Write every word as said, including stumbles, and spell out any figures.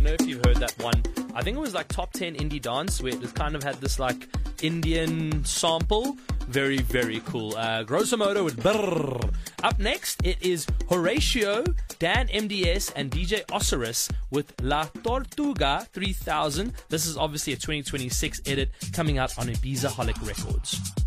know if you've heard that one. I think it was like top ten indie dance where it kind of had this like Indian sample. Very, very cool. Uh, Grossomodo with Brrr. Up next, it is Horatio, Dan M D S, and D J Osiris with La Tortuga three thousand. This is obviously a twenty twenty-six edit coming out on Ibizaholic Records.